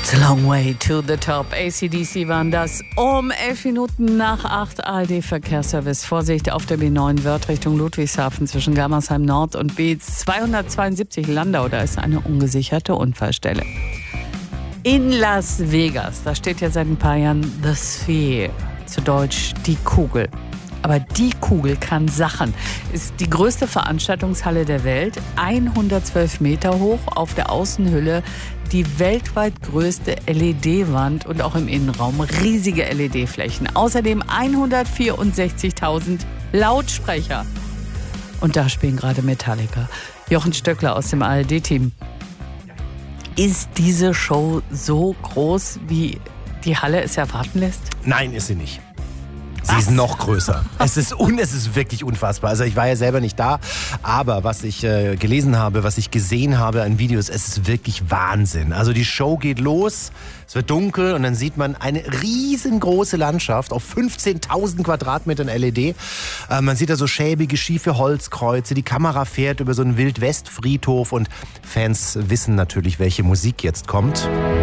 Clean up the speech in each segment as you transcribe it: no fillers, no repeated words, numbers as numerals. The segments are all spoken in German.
It's a long way to the top. AC/DC waren das um 11 Minuten nach 8 ARD-Verkehrsservice. Vorsicht auf der B9 Wörth Richtung Ludwigshafen zwischen Germersheim Nord und B272 Landau. Da ist eine ungesicherte Unfallstelle. In Las Vegas, da steht ja seit ein paar Jahren The Sphere, zu Deutsch die Kugel. Aber die Kugel kann Sachen. Ist die größte Veranstaltungshalle der Welt, 112 Meter hoch, auf der Außenhülle die weltweit größte LED-Wand und auch im Innenraum riesige LED-Flächen. Außerdem 164.000 Lautsprecher. Und da spielen gerade Metallica. Jochen Stöckler aus dem ARD-Team. Ist diese Show so groß, wie die Halle es erwarten lässt? Nein, ist sie nicht. Sie ist noch größer. Es ist wirklich unfassbar. Also ich war ja selber nicht da, aber was ich gelesen habe, was ich gesehen habe an Videos, es ist wirklich Wahnsinn. Also die Show geht los, es wird dunkel und dann sieht man eine riesengroße Landschaft auf 15.000 Quadratmetern LED. Man sieht da so schäbige, schiefe Holzkreuze, die Kamera fährt über so einen Wildwest-Friedhof und Fans wissen natürlich, welche Musik jetzt kommt.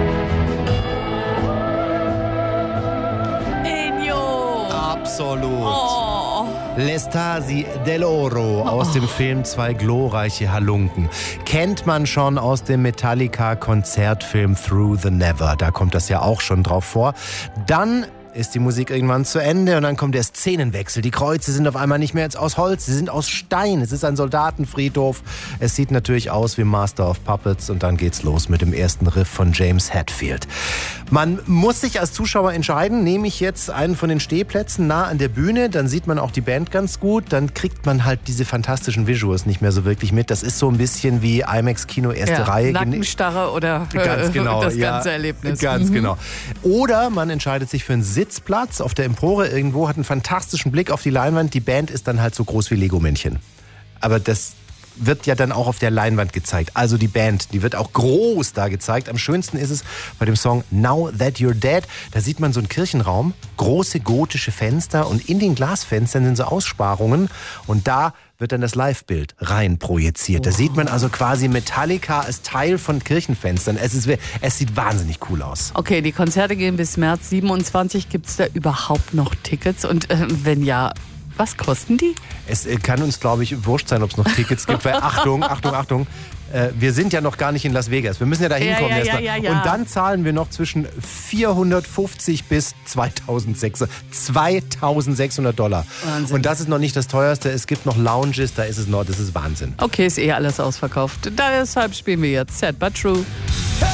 Absolut. Oh. L'Estasi dell'Oro aus dem Film Zwei glorreiche Halunken. Kennt man schon aus dem Metallica-Konzertfilm Through the Never. Da kommt das ja auch schon drauf vor. Dann ist die Musik irgendwann zu Ende und dann kommt der Szenenwechsel. Die Kreuze sind auf einmal nicht mehr jetzt aus Holz, sie sind aus Stein. Es ist ein Soldatenfriedhof. Es sieht natürlich aus wie Master of Puppets und dann geht's los mit dem ersten Riff von James Hetfield. Man muss sich als Zuschauer entscheiden, nehme ich jetzt einen von den Stehplätzen nah an der Bühne, dann sieht man auch die Band ganz gut, dann kriegt man halt diese fantastischen Visuals nicht mehr so wirklich mit. Das ist so ein bisschen wie IMAX-Kino erste Reihe. Nackenstarre oder ganz genau, das ganze Erlebnis. Ganz genau. Oder man entscheidet sich für einen Sitzplatz auf der Empore irgendwo, hat einen fantastischen Blick auf die Leinwand. Die Band ist dann halt so groß wie Lego-Männchen. Aber das wird ja dann auch auf der Leinwand gezeigt. Also die Band, die wird auch groß da gezeigt. Am schönsten ist es bei dem Song Now That You're Dead. Da sieht man so einen Kirchenraum, große gotische Fenster und in den Glasfenstern sind so Aussparungen und da wird dann das Live-Bild rein projiziert. Da sieht man also quasi Metallica als Teil von Kirchenfenstern. Es sieht wahnsinnig cool aus. Okay, die Konzerte gehen bis März 27. Gibt es da überhaupt noch Tickets? Und wenn ja, was kosten die? Es kann uns, glaube ich, wurscht sein, ob es noch Tickets gibt. Weil Achtung, wir sind ja noch gar nicht in Las Vegas. Wir müssen ja da hinkommen erstmal. Ja. Und dann zahlen wir noch zwischen 450 bis 2.600 Dollar. Wahnsinn. Und das ist noch nicht das teuerste. Es gibt noch Lounges, das ist Wahnsinn. Okay, ist alles ausverkauft. Deshalb spielen wir jetzt Sad But True.